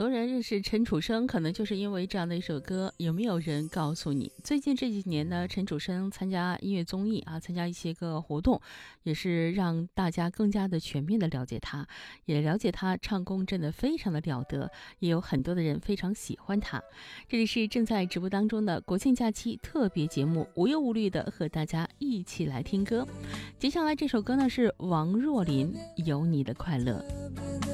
多人认识陈楚生，可能就是因为这样的一首歌。有没有人告诉你，最近这几年呢，陈楚生参加音乐综艺啊，参加一些个活动，也是让大家更加的全面的了解他，也了解他唱功真的非常的了得，也有很多的人非常喜欢他。这里是正在直播当中的国庆假期特别节目，无忧无虑的和大家一起来听歌。接下来这首歌呢是王若琳《有你的快乐》。